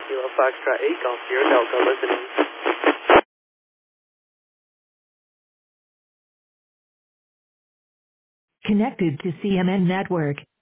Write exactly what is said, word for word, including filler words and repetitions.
Kilo Foxtrot eight, Golf Sierra Delta, listening. Connected to C M N Network.